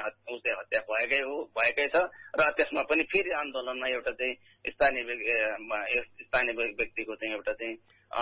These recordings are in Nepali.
हत्या भएकै छ र त्यसमा पनि फेरि आन्दोलनमा एउटा चाहिँ स्थानीय व्यक्तिको चाहिँ एउटा चाहिँ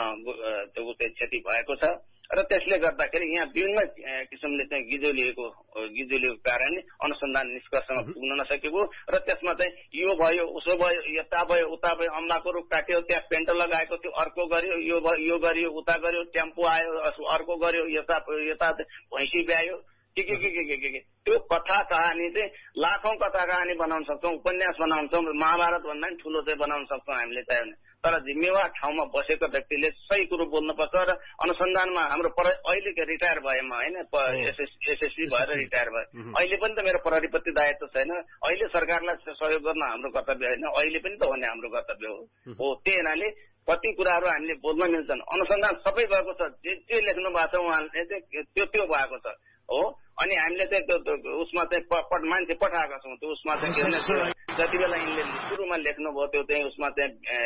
क्षति भएको छ र त्यसले गर्दाखेरि यहाँ विभिन्न किसिमले चाहिँ गिजोलिएको कारण अनुसन्धान निष्कर्षमा पुग्न नसकेको र त्यसमा चाहिँ यो भयो उसो भयो यता भयो उता भयो अम्लाको रुख काट्यो त्यहाँ पेन्ट लगाएको थियो अर्को गर्यो यो गर्यो उता गर्यो टेम्पो आयो अर्को गर्यो यता भैँसी ब्यायो के त्यो कथा कहानी चाहिँ लाखौं कथा कहानी बनाउन सक्छौं उपन्यास बनाउन सक्छौं महाभारत भन्दा पनि ठूलो चाहिँ बनाउन सक्छौं हामीले चाहियो तर जिम्मेवार ठाउँमा बसेको व्यक्तिले सही कुरो बोल्नुपर्छ र अनुसन्धानमा हाम्रो अहिले रिटायर भएमा हैन एसएससी भएर रिटायर भए अहिले पनि त मेरो प्रहरीप्रति दायित्व छैन अहिले सरकारलाई सहयोग गर्न हाम्रो कर्तव्य होइन अहिले पनि त भने हाम्रो कर्तव्य हो त्यही हुनाले कति कुराहरू हामीले बोल्न मिल्छन् अनुसन्धान सबै भएको छ जे लेख्नु भएको छ उहाँले चाहिँ त्यो भएको छ हो अनि हामीले चाहिँ उसमा चाहिँ मान्छे पठाएका छौँ त्यो उसमा चाहिँ जति बेला यिनले सुरुमा लेख्नुभयो त्यो चाहिँ उसमा चाहिँ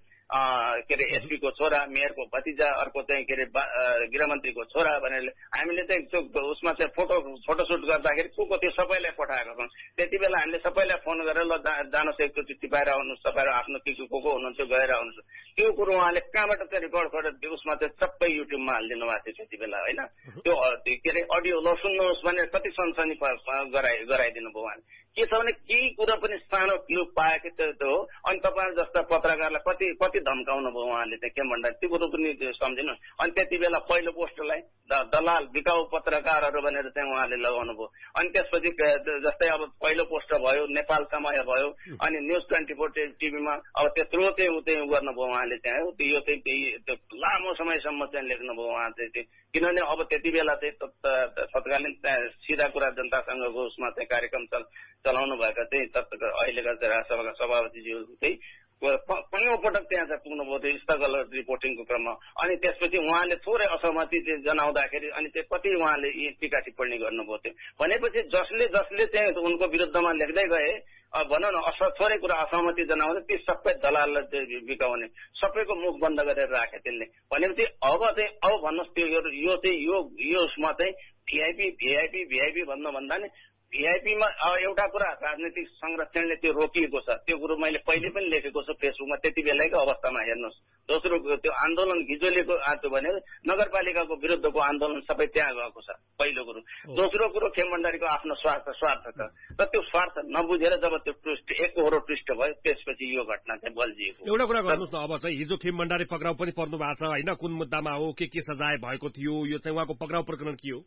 के अरे एसपी को छोरा मेयरको भतिजा अर्को चाहिँ के अरे गृहमन्त्रीको छोरा भनेर हामीले चाहिँ उसमा चाहिँ फोटोसुट गर्दाखेरि को त्यो सबैलाई पठाएका छौँ त्यति बेला हामीले सबैलाई फोन गरेर ल जानुहोस् एकचोटि टिपाएर आउनुहोस् तपाईँहरू आफ्नो को हुनुहुन्छ गएर आउनुहोस् त्यो कुरो उहाँले कहाँबाट चाहिँ रेकर्ड गरेर उसमा चाहिँ सबै युट्युबमा हालिदिनु भएको थियो त्यति बेला होइन त्यो के अरे अडियो ल सुन्नुहोस् भनेर कति सनसनी गराइदिनु भयो उहाँले के छ भने केही कुरा पनि सानो क्लु पाएको त्यो हो अनि तपाईँ जस्ता पत्रकारलाई कति धम्काउनु भयो उहाँले चाहिँ के भन्दा त्यो कुरो पनि सम्झिनु अनि त्यति बेला पहिलो पोस्टरलाई दलाल बिकाउ पत्रकारहरू भनेर चाहिँ उहाँले लगाउनु भयो अनि त्यसपछि जस्तै अब पहिलो पोस्टर भयो नेपाल समय भयो अनि न्युज 24 टिभीमा अब त्यत्रो चाहिँ उ चाहिँ गर्नुभयो उहाँले चाहिँ यो चाहिँ लामो समयसम्म चाहिँ लेख्नुभयो उहाँ चाहिँ किनभने अब त्यति बेला चाहिँ तत्कालीन सिधा कुरा जनतासँगको उसमा चाहिँ कार्यक्रम चलाउनु भएका चाहिँ अहिलेका राष्ट्रसभाका सभापतिज्यू चाहिँ कैयौं पटक त्यहाँ चाहिँ पुग्नुभयो त्यो स्थगल रिपोर्टिङको क्रममा अनि त्यसपछि उहाँले थोरै असहमति चाहिँ जनाउँदाखेरि अनि चाहिँ कति उहाँले टीका टिप्पणी गर्नुभयो थियो भनेपछि जसले चाहिँ उनको विरुद्धमा लेख्दै गए भनौँ न थोरै कुरा असहमति जनाउने ती सबै दलाललाई चाहिँ बिकाउने सबैको मुख बन्द गरेर राखे त्यसले भनेपछि अब भन्नुहोस् त्यो यो चाहिँ यो उसमा चाहिँ भिआइपी भन्नुभन्दा नि भिआइपीमा एउटा कुरा राजनीतिक संरक्षणले त्यो रोकिएको छ त्यो कुरो मैले पहिले पनि लेखेको छु फेसबुकमा त्यति बेलाको अवस्थामा हेर्नुहोस् दोस्रो त्यो आन्दोलन घिजोलेको आएको भने नगरपालिकाको विरुद्धको आन्दोलन सबै त्यहाँ गएको छ पहिलो कुरो दोस्रो कुरो खेम भण्डारीको आफ्नो स्वार्थ छ र त्यो स्वार्थ नबुझेर जब त्यो ट्विस्ट एकहोरो ट्विस्ट भयो त्यसपछि यो घटना चाहिँ बल्झिएको एउटा कुरा गर्नुहोस् न अब चाहिँ हिजो खेम भण्डारी पक्राउ पनि पर्नु भएको छ होइन कुन मुद्दामा हो के सजाय भएको थियो यो चाहिँ उहाँको पक्राउ प्रकरण के हो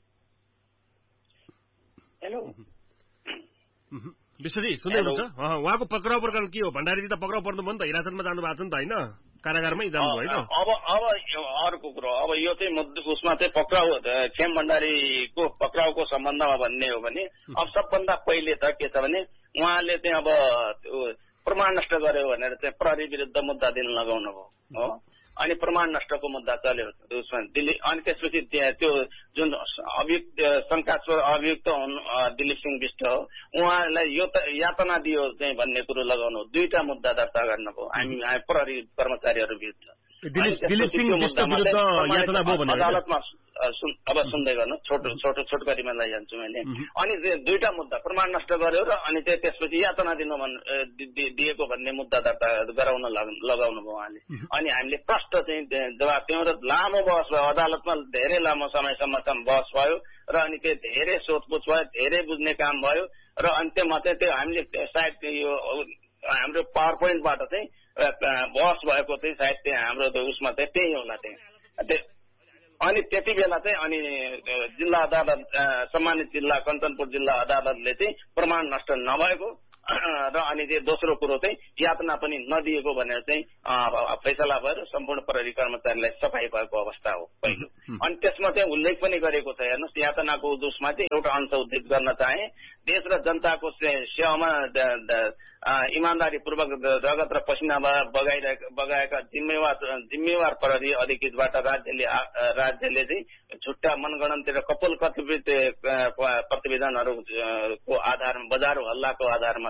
हेलो विश्वजी सुन्दै हुनुहुन्छ उहाँको पक्राउ प्रकरण के हो भण्डारी त पक्राउ पर्नु भयो नि त हिरासतमा जानु भएको छ नि त होइन कारागारमै जानु होइन अब अर्को कुरो अब यो चाहिँ उसमा चाहिँ पक्राउ खेम भण्डारीको पक्राउको सम्बन्धमा भन्ने हो भने अब सबभन्दा पहिले त के छ भने उहाँले चाहिँ अब प्रमाण नष्ट गर्यो भनेर चाहिँ प्रहरी विरुद्ध मुद्दा दिन लगाउनु भयो हो अनि प्रमाण नष्टको मुद्दा चल्यो उसमा दिल्ली अनि त्यसपछि त्यो जुन शंकास्पद अभियुक्त दिलीप सिंह विष्ट हो उहाँलाई यो यातना दियो चाहिँ भन्ने कुरो लगाउनु दुईटा मुद्दा दर्ता गर्नुभयो हामी प्रहरी कर्मचारीहरू विरुद्ध अदालतमा अब सुन्दै गर्नु छोटकरीमा लैजान्छु मैले अनि दुईटा मुद्दा प्रमाण नष्ट गर्यो र अनि चाहिँ त्यसपछि यातना दिएको भन्ने मुद्दा दर्ता गराउन लगाउनु भयो उहाँले अनि हामीले प्रष्ट चाहिँ जवाब दियौँ र लामो बहस भयो अदालतमा धेरै लामो समयसम्म बहस भयो र अनि त्यो धेरै सोधपुछ भयो धेरै बुझ्ने काम भयो र अन्त्यमा चाहिँ त्यो हामीले सायद यो हाम्रो पावर पोइन्टबाट चाहिँ बहस भएको चाहिँ सायद त्यहाँ हाम्रो उसमा चाहिँ त्यही होला त्यहाँ अनि त्यति बेला चाहिँ अनि जिल्ला अदालत सम्मानित जिल्ला कञ्चनपुर जिल्ला अदालतले चाहिँ प्रमाण नष्ट नभएको र अनि चाहिँ दोस्रो कुरो चाहिँ यातना पनि नदिएको भनेर चाहिँ फैसला भएर सम्पूर्ण प्रहरी कर्मचारीलाई सफाई भएको अवस्था हो पहिलो अनि त्यसमा चाहिँ उल्लेख पनि गरेको छ हेर्नुहोस् यातनाको उद्देश्यमा चाहिँ एउटा अंश उल्लेख गर्न चाहे देश र जनताको सेवामा इमानदारी पूर्वक रगत र पसिना बगाएका जिम्मेवार प्रहरी अधिकृतबाट राज्यले चाहिँ छुट्टा मनगणन्ती र कपोलकल्पित प्रतिवेदनहरूको आधारमा बजार हल्लाको आधारमा चाहिँ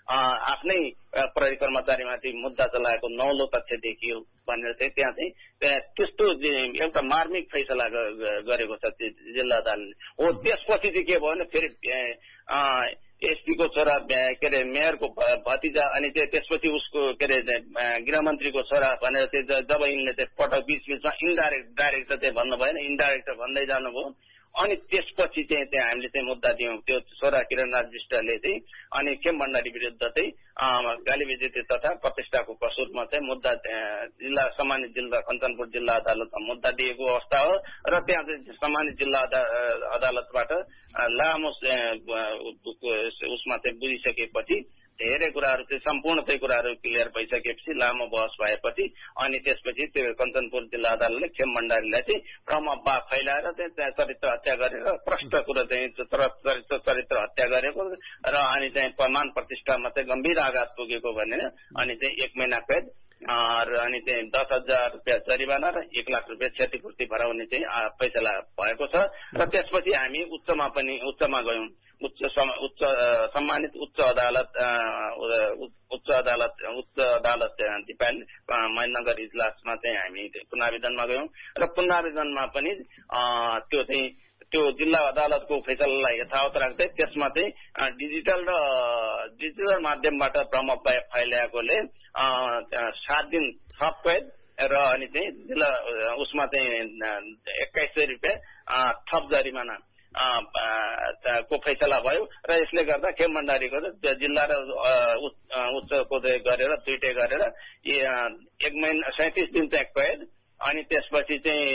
आफ्नै प्रहरी कर्मचारीमाथि मुद्दा चलाएको नौलो तथ्य देखियो भनेर चाहिँ त्यहाँ चाहिँ त्यस्तो एउटा मार्मिक फैसला गरेको छ जिल्ला अदालतले। हो त्यसपछि चाहिँ के भयो भने फेरि एसपीको छोरा के अरे मेयरको भतिजा अनि त्यसपछि उसको के अरे गृहमन्त्रीको छोरा भनेर चाहिँ जब यिनले चाहिँ पटक बीचमा डाइरेक्ट चाहिँ भन्नु भएन, इन्डाइरेक्ट भन्दै जानुभयो। अनि त्यसपछि चाहिँ त्यहाँ हामीले चाहिँ मुद्दा दियौँ त्यो छोरा किरणराज विष्टले चाहिँ अनि खेम भण्डारी विरुद्ध चाहिँ गाली बेइज्जती तथा प्रतिष्ठाको कसुरमा चाहिँ मुद्दा जिल्ला सम्मानित जिल्ला कञ्चनपुर जिल्ला अदालतमा मुद्दा दिएको अवस्था हो र त्यहाँ चाहिँ सम्मानित जिल्ला अदालतबाट लामो उसमा चाहिँ बुझिसकेपछि धेरै कुराहरू चाहिँ सम्पूर्ण चाहिँ कुराहरू क्लियर भइसकेपछि लामो बहस भएपछि अनि त्यसपछि त्यो कञ्चनपुर जिल्ला अदालतले खेम भण्डारीलाई चाहिँ भ्रम अफवाह फैलाएर चाहिँ चरित्र हत्या गरेर प्रष्ट कुरो चाहिँ चरित्र हत्या गरेको र अनि चाहिँ मान प्रतिष्ठामा चाहिँ गम्भीर आघात पुगेको भनेर अनि चाहिँ 1 महिना कैद र अनि चाहिँ 10,000 रुपियाँ जरिवाना र 1 लाख रुपियाँ क्षतिपूर्ति भराउने चाहिँ फैसला भएको छ र त्यसपछि हामी उच्चमा गयौं। उच्च सम्मानित उच्च अदालत दिपाल महेन्द्रनगर इजलासमा चाहिँ हामी पुनरावेदनमा गयौं र पुनरावेदनमा पनि त्यो जिल्ला अदालतको फैसलालाई यथावत राख्दै त्यसमा चाहिँ डिजिटल माध्यमबाट भ्रम फैलाएकोले 7 दिन थप कैद र अनि चाहिँ जिल्ला उसमा चाहिँ 2100 रुपियाँ थप जरिमाना को फैसला भयो र यसले गर्दा खेम भण्डारीको जिल्ला र उच्चको गरेर दुईटै गरेर 1 महिना 37 दिन चाहिँ कैद अनि त्यसपछि चाहिँ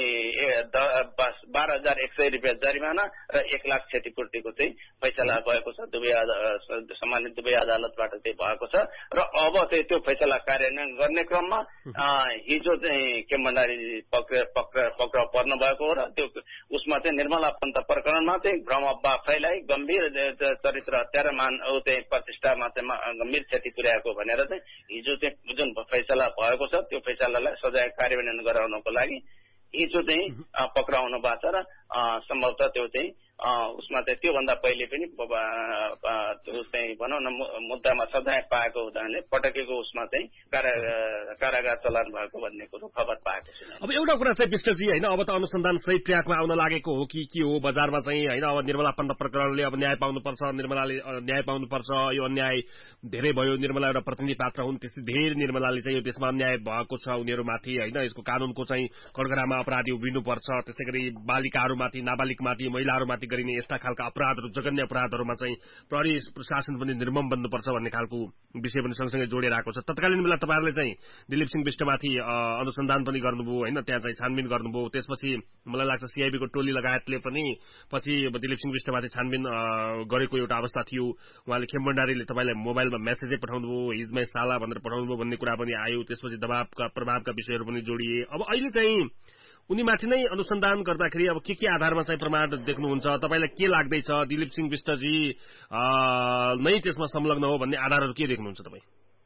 12,100 रुपियाँ जरिमाना र 1 लाख क्षतिपूर्तिको चाहिँ फैसला भएको छ सम्मानित दुवै अदालतबाट चाहिँ भएको छ र अब चाहिँ त्यो फैसला कार्यान्वयन गर्ने क्रममा हिजो चाहिँ खेम भण्डारी पक्राउ पर्नु भएको हो र त्यो उसमा चाहिँ निर्मला पन्त प्रकरणमा चाहिँ भ्रम अफवाह फैलाई गम्भीर चरित्र हत्या र चाहिँ प्रतिष्ठामा चाहिँ गम्भीर क्षति पुर्याएको भनेर चाहिँ हिजो चाहिँ जुन फैसला भएको छ त्यो फैसलालाई सजाय कार्यान्वयन गराउनको लागि हिजो चाहिँ पक्राउनु भएको छ र सम्भवतः त्यो चाहिँ उसमा चाहिँ त्योभन्दा पहिले पनि चाहिँ भनौँ न मुद्दामा सजाय पाएको हुँदाले पटकेको उसमा चाहिँ कारागार चलान भएको भन्ने कुरो खबर पाएको छु। अब एउटा कुरा चाहिँ विष्टजी होइन, अब त अनुसन्धान सही ट्र्याकमा आउन लागेको हो कि के हो बजारमा चाहिँ होइन, अब निर्मला पन्त प्रकरणले अब न्याय पाउनुपर्छ, निर्मलाले न्याय पाउनुपर्छ, यो अन्याय धेरै भयो, निर्मला एउटा प्रतिनिधि पात्र हुन्, त्यस्तै धेरै निर्मलाले चाहिँ यो देशमा अन्याय भएको छ उनीहरूमाथि होइन, यसको कानूनको चाहिँ कठघरामा अपराधी उभिनुपर्छ, त्यसै गरी बालिकाहरूमाथि नाबालिगमाथि महिलाहरूमाथि गरिने यस्ता खालका अपराधहरू जघन्य अपराधहरूमा चाहिँ प्रहरी प्रशासन पनि निर्मम बन्नुपर्छ भन्ने खालको विषय पनि सँगसँगै जोडेर आएको छ। तत्कालीन बेला तपाईँहरूले चाहिँ दिलीप सिंह विष्टमाथि अनुसन्धान पनि गर्नुभयो होइन, त्यहाँ चाहिँ छानबिन गर्नुभयो, त्यसपछि मलाई लाग्छ सीआईबीको टोली लगायतले पनि पछि दिलीप सिंह विष्टमाथि छानबिन गरेको एउटा अवस्था थियो। उहाँले खेम भण्डारीले तपाईँलाई मोबाइलमा मेसेजै पठाउनुभयो, हिजमै साला भनेर पठाउनुभयो भन्ने कुरा पनि आयो, त्यसपछि दबावका प्रभावका विषयहरू पनि जोडिए। अब अहिले चाहिँ उनीमाथि नै अनुसन्धान गर्दाखेरि अब के आधारमा चाहिँ प्रमाण देख्नुहुन्छ, तपाईँलाई के लाग्दैछ दिलीप सिंह विष्टजी नै त्यसमा संलग्न हो भन्ने आधारहरू के देख्नुहुन्छ तपाईँ?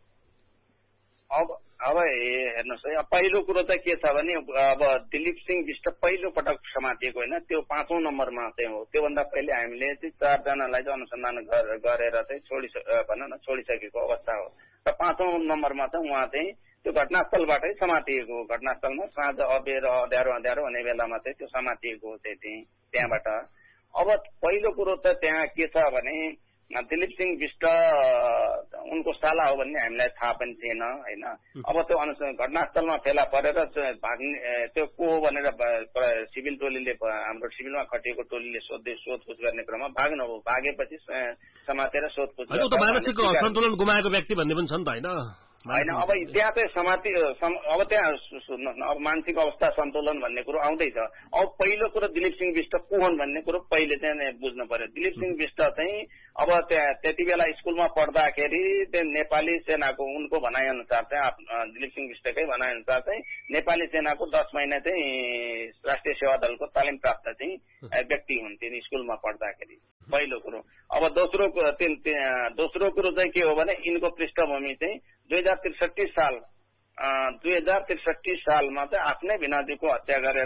अब हेर्नुहोस् है, पहिलो कुरो चाहिँ के छ भने अब दिलीप सिंह विष्ट पहिलो पटक समातिएको होइन, त्यो 5औं नम्बरमा चाहिँ हो। त्योभन्दा पहिले हामीले चाहिँ 4 जनालाई चाहिँ अनुसन्धान गरेर चाहिँ छोडिसकेको अवस्था हो र 5औं नम्बरमा चाहिँ उहाँ चाहिँ त्यो घटनास्थलबाटै समातिएको, घटनास्थलमा साँझ अबेर अँध्यारो हुने बेलामा चाहिँ त्यो समातिएको चाहिँ त्यहाँबाट। अब पहिलो कुरो त त्यहाँ के छ भने दिलीप सिंह विष्ट उनको साला हो भन्ने हामीलाई थाहा पनि थिएन होइन। अब त्यो घटनास्थलमा फेला परेर भाग्ने त्यो को हो भनेर सिभिल टोलीले हाम्रो सिभिलमा खटिएको टोलीले सोधपुछ गर्ने क्रममा भाग्नुभयो। भागेपछि समातेर सोधपुछ मानसिक सन्तुलन गुमाएको व्यक्ति भन्ने पनि छ नि त होइन। अब त्यहाँ चाहिँ अब त्यहाँ सुन्नुहोस् न, अब मानसिक अवस्था सन्तुलन भन्ने कुरो आउँदैछ। अब पहिलो कुरो दिलीप सिंह विष्ट को हुन् भन्ने कुरो पहिले चाहिँ बुझ्नु पर्यो। दिलीप सिंह विष्ट चाहिँ अब त्यति बेला स्कुलमा पढ्दाखेरि त्यो नेपाली सेनाको उनको भनाइअनुसार चाहिँ दिलीप सिंह विष्टकै भनाइअनुसार चाहिँ नेपाली सेनाको 10 महिना चाहिँ राष्ट्रिय सेवा दलको तालिम प्राप्त चाहिँ व्यक्ति हुन्थे स्कुलमा पढ्दाखेरि, पहिलो कुरो। अब दोस्रो कुरो चाहिँ के हो भने यिनको पृष्ठभूमि चाहिँ 2063 सालमा चाहिँ आफ्नै भिनाजुको हत्या गरेर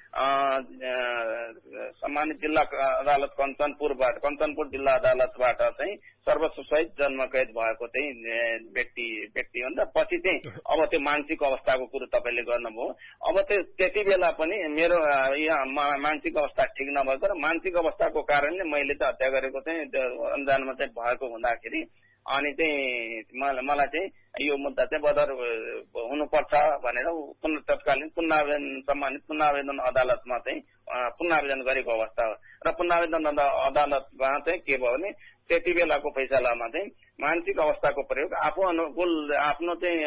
सम्मानित जिल्ला अदालत कञ्चनपुर जिल्ला अदालतबाट चाहिँ सर्वोच्च सहित जन्म कैद भएको चाहिँ व्यक्ति हो नि त। पछि चाहिँ अब त्यो मानसिक अवस्थाको कुरो तपाईँले गर्नुभयो। अब त्यति बेला पनि मेरो यहाँ मानसिक अवस्था ठिक नभएको र मानसिक अवस्थाको कारणले मैले चाहिँ हत्या गरेको चाहिँ अनजानमा चाहिँ भएको हुँदाखेरि अनि चाहिँ मलाई चाहिँ यो मुद्दा चाहिँ बदर हुनुपर्छ भनेर तत्कालीन सम्मानित पुनरावेदन अदालतमा चाहिँ पुनरावेदन गरेको अवस्था हो। र पुनरावेदन अदालतमा चाहिँ के भयो भने त्यति बेलाको फैसलामा चाहिँ मानसिक अवस्थाको प्रयोग आफू अनुकूल आफ्नो चाहिँ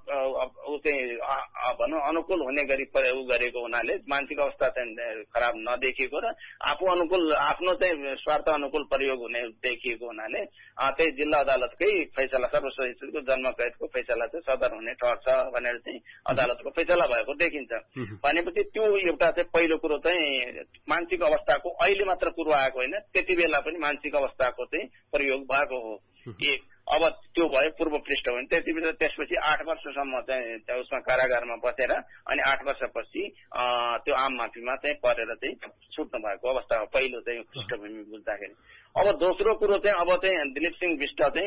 भनौँ अनुकूल हुने गरी गरेको हुनाले मानसिक अवस्था चाहिँ खराब नदेखिएको र आफू अनुकूल आफ्नो चाहिँ स्वार्थ अनुकूल प्रयोग हुने देखिएको हुनाले त्यही जिल्ला अदालतकै फैसला सर्वोच्च जन्म कैदको फैसला चाहिँ सदर हुने ठहर्छ भनेर चाहिँ अदालतको फैसला भएको देखिन्छ। भनेपछि त्यो एउटा चाहिँ पहिलो कुरो चाहिँ मानसिक अवस्थाको अहिले मात्र कुरो आएको होइन, त्यति बेला पनि मानसिक अवस्थाको चाहिँ प्रयोग भएको हो। अब त्यो भयो पूर्व पृष्ठ हो भने त्यति बेला त्यसपछि 8 वर्षसम्म चाहिँ उसमा कारागारमा बसेर अनि 8 वर्षपछि त्यो आम माफीमा चाहिँ परेर चाहिँ छुट्नु भएको अवस्था हो पहिलो चाहिँ पृष्ठभूमि बुझ्दाखेरि। अब दोस्रो कुरो चाहिँ अब चाहिँ दिलीप सिंह बिष्ट चाहिँ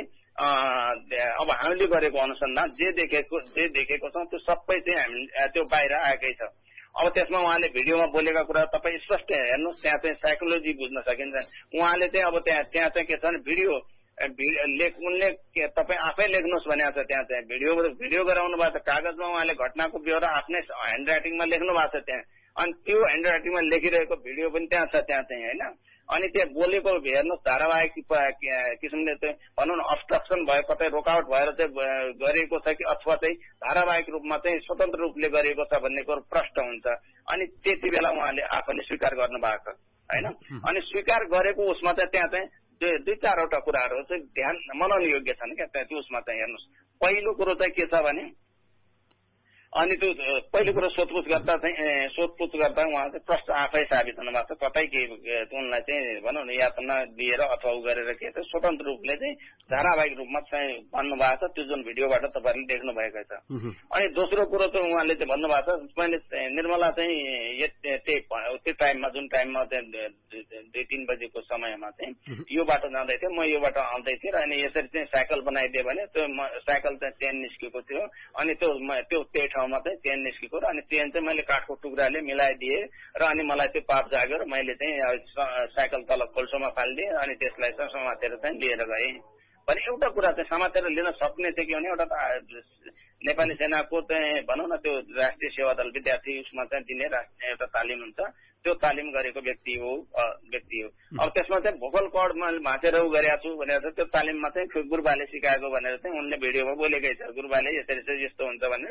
अब हामीले गरेको अनुसन्धान जे देखेको छौँ त्यो सबै चाहिँ हामी त्यो बाहिर आएकै छ। अब त्यसमा उहाँले भिडियोमा बोलेका कुरा तपाईँ स्पष्ट हेर्नुहोस्, त्यहाँ चाहिँ साइकोलोजी बुझ्न सकिन्छ। उहाँले चाहिँ अब त्यहाँ चाहिँ के छ भने उनले तपाईँ आफै लेख्नुहोस् भनेको छ। त्यहाँ चाहिँ भिडियो गराउनु भएको छ, कागजमा उहाँले घटनाको ब्यौरा आफ्नै ह्यान्ड राइटिङमा लेख्नु भएको छ त्यहाँ। अनि त्यो ह्यान्ड राइटिङमा लेखिरहेको भिडियो पनि त्यहाँ छ त्यहाँ चाहिँ होइन। अनि त्यहाँ बोलेको हेर्नुहोस् धारावाहिक किसिमले चाहिँ भनौँ न अब्स्ट्रक्सन भयो, कतै रोकावट भएर चाहिँ गरेको छ कि अथवा चाहिँ धारावाहिक रूपमा चाहिँ स्वतन्त्र रूपले गरिएको छ भन्ने कुरो प्रष्ट हुन्छ। अनि त्यति बेला उहाँले आफूले स्वीकार गर्नु भएको होइन। अनि स्वीकार गरेको उसमा चाहिँ त्यहाँ चाहिँ 2-4वटा कुराहरू चाहिँ ध्यान मनाउनु योग्य छन् क्या त्यो उसमा चाहिँ हेर्नुहोस्। पहिलो कुरो चाहिँ के छ भने अनि त्यो पहिलो कुरो सोधपुछ गर्दा उहाँ चाहिँ प्रश्न आफै साबित हुनुभएको छ। कतै उनलाई चाहिँ भनौँ न यातना दिएर अथवा उ गरेर के छ स्वतन्त्र रूपले चाहिँ धारावाहिक रूपमा चाहिँ भन्नुभएको छ, त्यो जुन भिडियोबाट तपाईँहरूले देख्नु भएको छ। अनि दोस्रो कुरो चाहिँ उहाँले चाहिँ भन्नुभएको छ मैले निर्मला चाहिँ त्यो टाइममा जुन टाइममा चाहिँ 2-3 बजेको समयमा चाहिँ यो बाटो जाँदै थियो, म यो बाटो आउँदै थिएँ र अनि यसरी चाहिँ साइकल बनाइदिएँ भने त्यो साइकल चाहिँ चेन निस्केको थियो अनि त्यो त्यही ठाउँमा चाहिँ चेन निस्केको र अनि चेन चाहिँ मैले काठको टुक्राले मिलाइदिएँ र अनि मलाई त्यो पाप जाग्यो र मैले चाहिँ साइकल तल खोल्सोमा फालिदिएँ अनि त्यसलाई चाहिँ समातेर चाहिँ लिएर गएँ भने एउटा कुरा चाहिँ समातेर लिन सक्ने थियो कि भने एउटा नेपाली सेनाको चाहिँ भनौँ न त्यो राष्ट्रिय सेवा दल विद्यार्थी उसमा चाहिँ दिने एउटा तालिम हुन्छ, त्यो तालिम गरेको व्यक्ति हो। अब त्यसमा चाहिँ भोकल कर्डमा भाँचेर उ गरेको छु भनेर त्यो तालिममा चाहिँ गुरुबाले सिकाएको भनेर चाहिँ उनले भिडियोमा बोलेकै छ। गुरुबाले यसरी चाहिँ यस्तो हुन्छ भनेर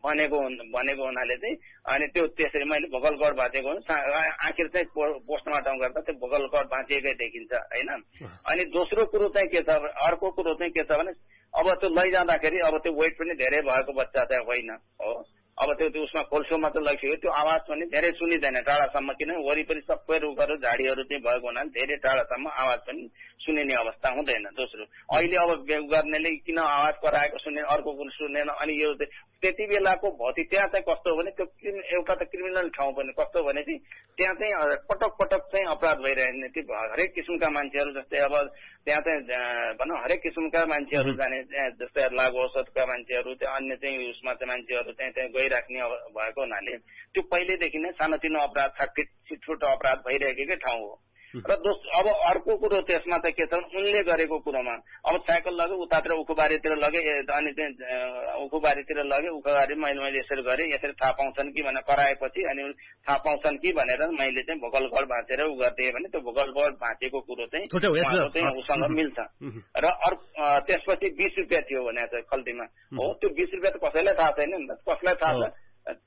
भनेको हुनाले चाहिँ अनि त्यो त्यसरी मैले भोकल कर्ड भाँचेको आखिर चाहिँ पोस्टमार्टम गर्दा त्यो भोकल कर्ड भाँचिएकै देखिन्छ होइन। अनि दोस्रो कुरो चाहिँ के छ, अर्को कुरो चाहिँ के छ भने अब त्यो लैजाँदाखेरि अब त्यो वेट पनि धेरै भएको बच्चा चाहिँ होइन हो। अब त्यो उसमा कोल्सोमा त लगिसक्यो, त्यो आवाज पनि धेरै सुनिँदैन टाढासम्म, किनभने वरिपरि सबै रुखहरू झाडीहरू चाहिँ भएको हुनाले धेरै टाढासम्म आवाज पनि सुनिने अवस्था हुँदैन। दोस्रो अहिले अब गर्नेले किन आवाज कराएको सुने अर्को कुरो सुनेन। अनि यो त्यति बेलाको भौतिक त्यहाँ चाहिँ कस्तो हो भने त्यो एउटा त क्रिमिनल ठाउँ पनि कस्तो हो भने चाहिँ त्यहाँ चाहिँ पटक चाहिँ अपराध भइरहने त्यो हरेक किसिमका मान्छेहरू जस्तै अब त्यहाँ चाहिँ भनौँ हरेक किसिमका मान्छेहरू जाने जस्तै लागु औषधका मान्छेहरू त्यो अन्य चाहिँ उसमा चाहिँ मान्छेहरू चाहिँ त्यहाँ गइराख्ने भएको हुनाले त्यो पहिल्यैदेखि नै सानोतिनो अपराध छिटफुट अपराध भइरहेकै ठाउँ हो। र अब अर्को कुरो त्यसमा चाहिँ के छ उनले गरेको कुरोमा अब साइकल लगे उतातिर उखुबारीतिर लगे अनि चाहिँ उखुबारीतिर लगे उखुबारी मैले यसरी गरेँ यसरी थाहा पाउँछन् कि भनेर कराएपछि अनि थाहा पाउँछन् कि भनेर मैले चाहिँ भोकल कर्ड भाँचेर उ गरिदिएँ भने त्यो भोकल कर्ड भाँचेको कुरो चाहिँ उसँग मिल्छ। र त्यसपछि 20 रुपियाँ थियो भने चाहिँ खल्तीमा हो, त्यो 20 रुपियाँ त कसैलाई थाहा छैन नि त, कसलाई थाहा छ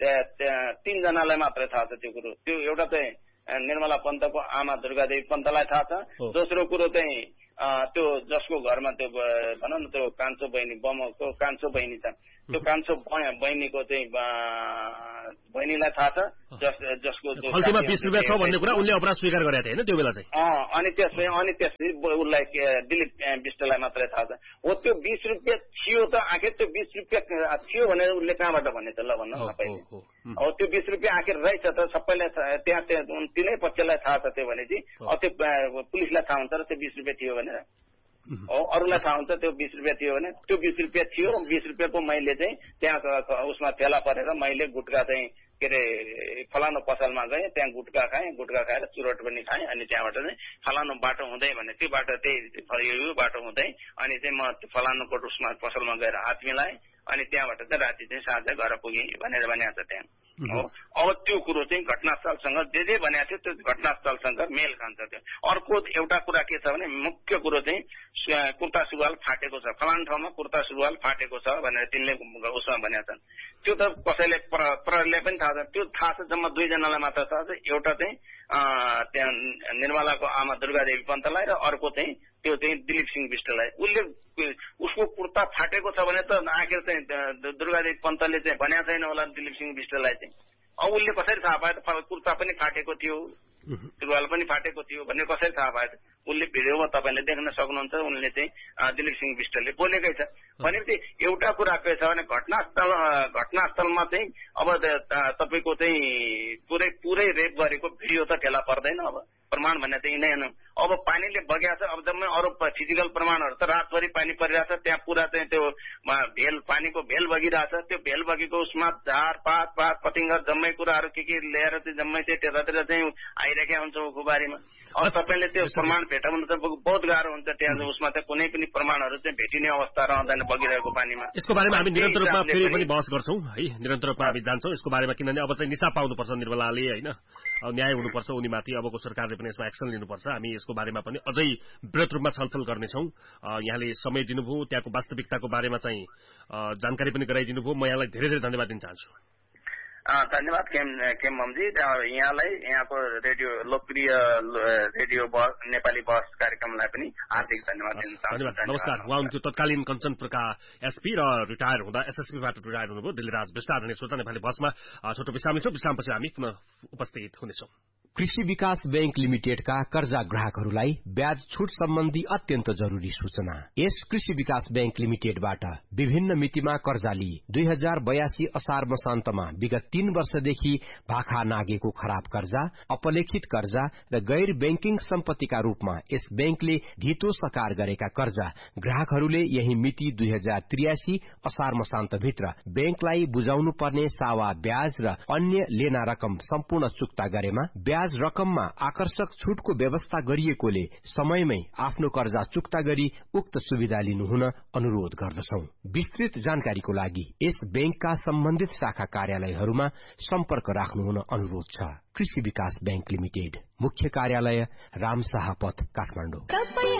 3 जनालाई मात्रै थाहा छ त्यो कुरो। त्यो एउटा चाहिँ निर्मला पन्तको आमा दुर्गादेवी पन्तलाई थाहा छ, दोस्रो कुरो चाहिँ त्यो जसको घरमा त्यो भनौँ न त्यो कान्छो बहिनी बमको कान्छो बहिनी छ त्यो कान्छो बहिनीको चाहिँ बहिनीलाई थाहा छ जसको खल्तीमा 20 रुपियाँ छ भन्ने कुरा उनले अपराध स्वीकार गरेका थिए हैन त्यो बेला चाहिँ अनि त्यसपछि उसलाई दिलीप विष्टलाई मात्रै थाहा छ हो त्यो 20 रुपियाँ थियो त आखिर त्यो 20 रुपियाँ थियो भनेर उसले कहाँबाट भन्ने त ल भन्नु न तपाईले हो त्यो 20 रुपियाँ आखिर रहेछ त सबैलाई त्यहाँ तिनै पक्षलाई थाहा छ त्यो भनेपछि त्यो पुलिसलाई थाहा हुन्छ र त्यो 20 रुपियाँ थियो भनेर हो अरूलाई थाहा हुन्छ त्यो 20 रुपियाँ थियो भने त्यो 20 रुपियाँ थियो 20 रुपियाँको मैले चाहिँ त्यहाँ उसमा फेला परेर मैले गुटका चाहिँ के अरे फलानु पसलमा गएँ त्यहाँ गुटका खाएँ गुटका खाएर चुरोट पनि खाएँ अनि त्यहाँबाट चाहिँ फलानु बाटो हुँदै भने त्यो बाटो त्यही बाटो हुँदै अनि चाहिँ म फलानुको उसमा पसलमा गएर हात मिलाएँ अनि त्यहाँबाट चाहिँ राति चाहिँ साँझ घर पुगेँ भनेर भनेको छ त्यहाँ हो अब त्यो कुरो चाहिँ घटनास्थलसँग जे भनेको थियो त्यो घटनास्थलसँग मेल खान्छ त्यो अर्को एउटा कुरा के छ भने मुख्य कुरो चाहिँ कुर्ता सुरुवाल फाटेको छ फलान ठाउँमा कुर्ता सुरुवाल फाटेको छ भनेर तिनले उसमा भनेका छन् त्यो त कसैले प्रहरीले पनि थाहा छ त्यो थाहा छ जम्मा 2 जनालाई मात्र थाहा छ एउटा चाहिँ त्यहाँ निर्मलाको आमा दुर्गादेवी पन्तलाई र अर्को चाहिँ त्यो चाहिँ दिलीप सिंह विष्टलाई उसको कुर्ता फाटेको छ भने त आखिर चाहिँ दुर्गादेवी पन्तले चाहिँ भनेको छैन होला दिलीप सिंह विष्टलाई चाहिँ अब उसले कसरी थाहा पायो कुर्ता पनि फाटेको थियो सुरुवाल पनि फाटेको थियो भन्ने कसरी थाहा पायो उसले भिडियोमा तपाईँले देख्न सक्नुहुन्छ उनले चाहिँ दिलीप सिंह विष्टले बोलेकै छ भनेपछि एउटा कुरा के छ भने घटनास्थलमा चाहिँ अब तपाईँको चाहिँ पुरै रेप गरेको भिडियो त फेला पर्दैन अब प्रमाण भन्ने चाहिँ यिनै अब पानीले बगेको छ अब जम्मै अरू फिजिकल प्रमाणहरू त रातभरि पानी परिरहेछ त्यहाँ पुरा चाहिँ त्यो भेल पानीको भेल बगिरहेछ त्यो भेल बगेको उसमा झारपात पतिङ्ग जम्मै कुराहरू के लिएर चाहिँ जम्मै चाहिँ त्यतातिर चाहिँ आइरहेका हुन्छ उखुबारीमा अब तपाईँले त्यो प्रमाण भेटाउनु त बहुत गाह्रो हुन्छ त्यहाँ उसमा चाहिँ कुनै पनि प्रमाणहरू चाहिँ भेटिने अवस्था रहँदैन बगिरहेको पानीमा यसको बारेमा हामी निरन्तर रूपमा फेरि पनि बहस गर्छौं है निरन्तर रूपमा हामी जान्छौं यसको बारेमा किनभने अब चाहिँ निसाब पाउनुपर्छ निर्मलाले हैन अब न्याय हुनुपर्छ उनीमाथि अबको सरकारले पनि यसमा एक्सन लिनुपर्छ हामी यसको बारेमा पनि अझै वृहत रूपमा छलफल गर्नेछौं यहाँले समय दिनुभयो त्यहाँको वास्तविकताको बारेमा चाहिँ जानकारी पनि गराइदिनुभयो म यहाँलाई धेरै धेरै धन्यवाद दिन चाहन्छु धन्यवाद केम ममजी यहाँलाई यहाँको रेडियो लोकप्रिय रेडियो नेपाली बस कार्यक्रमलाई पनि हार्दिक धन्यवाद दिन चाहन्छु नमस्कार उहाँ हुनुहुन्थ्यो तत्कालीन कञ्चनपुरका एसपी र रिटायर हुँदा एसएसपीबाट रिटायर हुनुभयो दिल्लीराज विष्ट आदरणीय श्रोता नेपाली बसमा छोटो विश्राम लिन्छौं विश्रामपछि हामी पुनः उपस्थित हुनेछौं कृषि विकास बैंक लिमिटेडका कर्जा ग्राहकहरूलाई ब्याज छुट सम्बन्धी अत्यन्त जरूरी सूचना यस कृषि विकास बैंक लिमिटेडबाट विभिन्न मितिमा कर्जा लिई 2082 असार मसान्तमा विगत 3 वर्षदेखि भाखा नागेको खराब कर्जा अपलेखित कर्जा र गैर बैंकिङ सम्पत्तिका रूपमा यस बैंकले धितो सकार गरेका कर्जा ग्राहकहरूले यही मिति 2083 असार मसान्तभित्र बैंकलाई बुझाउनु पर्ने सावा ब्याज र अन्य लेना रकम सम्पूर्ण चुक्ता गरेमा ब्याज रकममा आकर्षक छुटको व्यवस्था गरिएकोले समयमै आफ्नो कर्जा चुक्ता गरी उक्त सुविधा लिनुहुन अनुरोध गर्दछौं विस्तृत जानकारीको लागि यस बैंकका सम्बन्धित शाखा कार्यालयहरूमा सम्पर्क राख्नुहुन अनुरोध छ कृषि विकास बैंक लिमिटेड मुख्य कार्यालय रामशाह पथ काठमाडौँ